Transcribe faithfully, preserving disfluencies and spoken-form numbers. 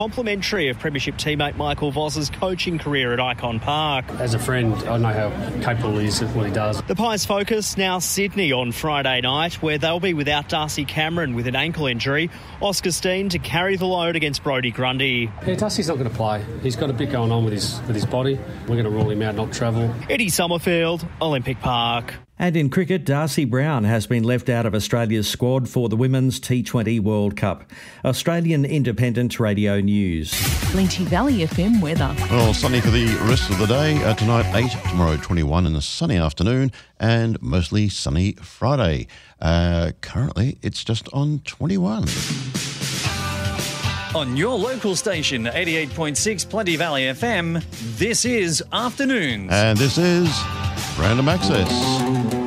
Complimentary of Premiership teammate Michael Voss's coaching career at Icon Park. As a friend, I know how capable he is at what he does. The Pies focus now Sydney on Friday night, where they'll be without Darcy Cameron with an ankle injury. Oscar Steen to carry the load against Brodie Grundy. Yeah, Darcy's not going to play. He's got a bit going on with his with his body. We're going to rule him out, not travel. Eddie Summerfield, Olympic Park. And in cricket, Darcy Brown has been left out of Australia's squad for the Women's T twenty World Cup. Australian Independent Radio News. Lynchie Valley F M weather. Well, sunny for the rest of the day. Uh, tonight eight, tomorrow twenty-one in a sunny afternoon, and mostly sunny Friday. Uh, currently, it's just on twenty-one. On your local station, eighty-eight point six Plenty Valley F M, this is Afternoons. And this is Random Access.